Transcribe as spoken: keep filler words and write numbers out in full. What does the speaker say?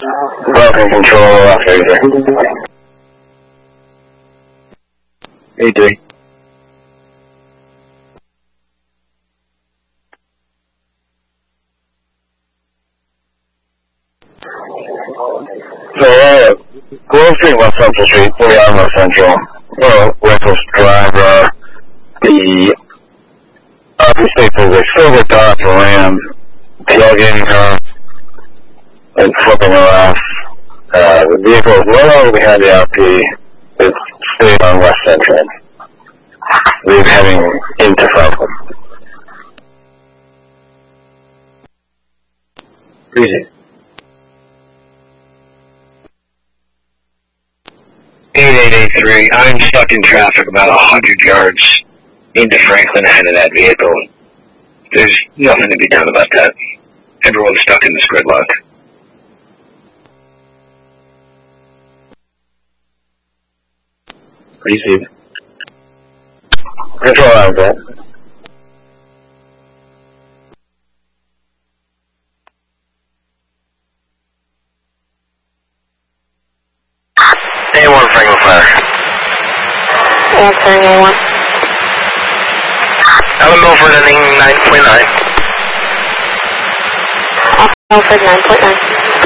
Broken control, off Fraser. eight three. So, uh, Grove Street, West Central Street, we are West Central. Well, West Drive, uh, the Office Staples, a silver dot ram, plugging, uh, and flipping her off. Uh, the vehicle is no longer behind the R P. It's staying on West Central. We're heading into Franklin. Easy. eight eight eight three, I'm stuck in traffic about one hundred yards into Franklin ahead of that vehicle. There's nothing to be done about that. Everyone's stuck in this gridlock. Receive. Control out that. A one Franklin Fire. Answering A one. Alan Milford ending nine point nine. Milford nine point nine.